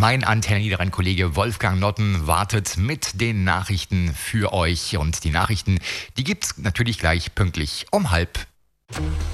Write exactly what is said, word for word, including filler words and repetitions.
Mein Antenne Niederrhein-Kollege Wolfgang Notten wartet mit den Nachrichten für euch. Und die Nachrichten, die gibt's natürlich gleich pünktlich um halb.